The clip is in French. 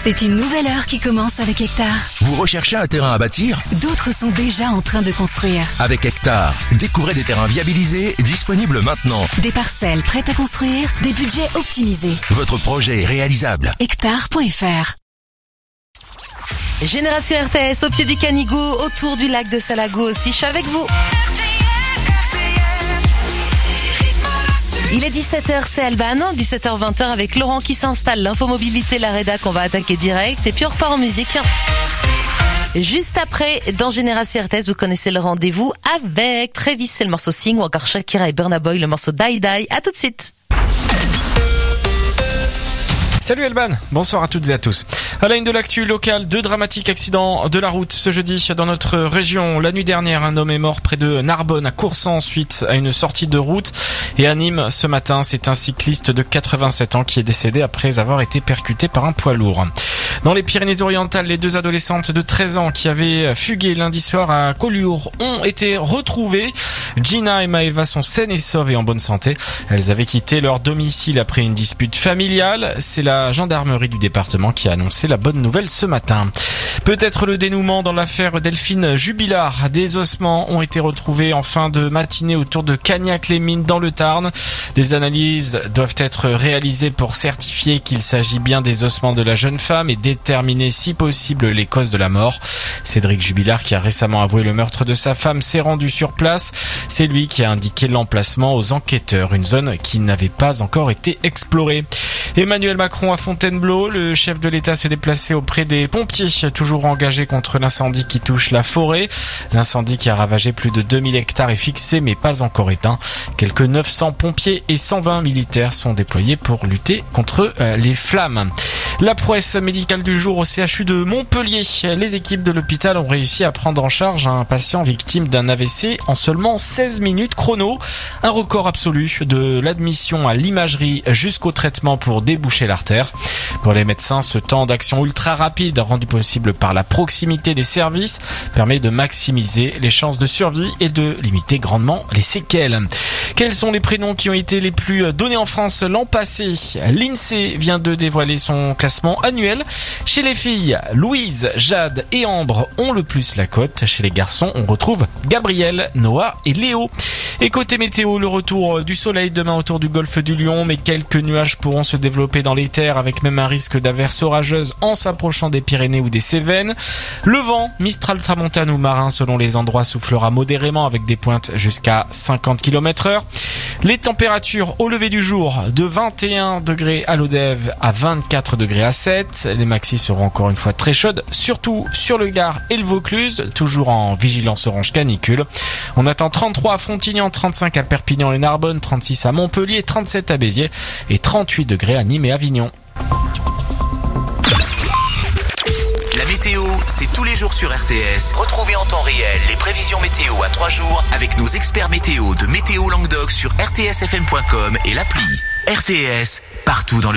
C'est une nouvelle heure qui commence avec Hectare. Vous recherchez un terrain à bâtir ? D'autres sont déjà en train de construire. Avec Hectare, découvrez des terrains viabilisés, disponibles maintenant. Des parcelles prêtes à construire, des budgets optimisés. Votre projet est réalisable. Hectare.fr. Génération RTS au pied du Canigou, autour du lac de Salago aussi. Je suis avec vous. Il est 17h, c'est Alban, 17h-20h avec Laurent qui s'installe, l'infomobilité, la rédac qu'on va attaquer direct et puis on repart en musique. Juste après, dans Génération RTS, vous connaissez le rendez-vous avec Travis, c'est le morceau Sing, ou encore Shakira et Burna Boy, le morceau Die Die. À tout de suite. Salut Alban, bonsoir à toutes et à tous. À la une de l'actu locale, 2 dramatiques accidents de la route ce jeudi dans notre région. La nuit dernière, un homme est mort près de Narbonne à Coursan suite à une sortie de route. Et à Nîmes, ce matin, c'est un cycliste de 87 ans qui est décédé après avoir été percuté par un poids lourd. Dans les Pyrénées-Orientales, les 2 adolescentes de 13 ans qui avaient fugué lundi soir à Collioure ont été retrouvées. Gina et Maëva sont saines et sauves et en bonne santé. Elles avaient quitté leur domicile après une dispute familiale. C'est la gendarmerie du département qui a annoncé la bonne nouvelle ce matin. Peut-être le dénouement dans l'affaire Delphine Jubilard. Des ossements ont été retrouvés en fin de matinée autour de Cagnac-les-Mines dans le Tarn. Des analyses doivent être réalisées pour certifier qu'il s'agit bien des ossements de la jeune femme et déterminer si possible les causes de la mort. Cédric Jubilard, qui a récemment avoué le meurtre de sa femme, s'est rendu sur place. C'est lui qui a indiqué l'emplacement aux enquêteurs, une zone qui n'avait pas encore été explorée. Emmanuel Macron à Fontainebleau, le chef de l'État s'est déplacé auprès des pompiers, toujours engagés contre l'incendie qui touche la forêt. L'incendie qui a ravagé plus de 2000 hectares est fixé mais pas encore éteint. Quelques 900 pompiers et 120 militaires sont déployés pour lutter contre les flammes. La prouesse médicale du jour au CHU de Montpellier. Les équipes de l'hôpital ont réussi à prendre en charge un patient victime d'un AVC en seulement 16 minutes chrono. Un record absolu de l'admission à l'imagerie jusqu'au traitement pour déboucher l'artère. Pour les médecins, ce temps d'action ultra rapide rendu possible par la proximité des services permet de maximiser les chances de survie et de limiter grandement les séquelles. Quels sont les prénoms qui ont été les plus donnés en France l'an passé ? L'INSEE vient de dévoiler son classement annuel. Chez les filles, Louise, Jade et Ambre ont le plus la cote. Chez les garçons, on retrouve Gabriel, Noah et Léo. Et côté météo, le retour du soleil demain autour du golfe du Lion, mais quelques nuages pourront se développer dans les terres avec même un risque d'averses orageuses en s'approchant des Pyrénées ou des Cévennes. Le vent, Mistral tramontane ou marin selon les endroits, soufflera modérément avec des pointes jusqu'à 50 km/h. Les températures au lever du jour de 21 degrés à Lodève à 24 degrés à 7. Les maxis seront encore une fois très chaudes, surtout sur le Gard et le Vaucluse, toujours en vigilance orange canicule. On attend 33 à Frontignan, 35 à Perpignan et Narbonne, 36 à Montpellier, 37 à Béziers et 38 degrés à Nîmes et Avignon. La météo, c'est tous les jours sur RTS. Retrouvez en temps réel les prévisions météo à 3 jours avec nos experts météo de Météo Languedoc sur rtsfm.com et l'appli. RTS, partout dans le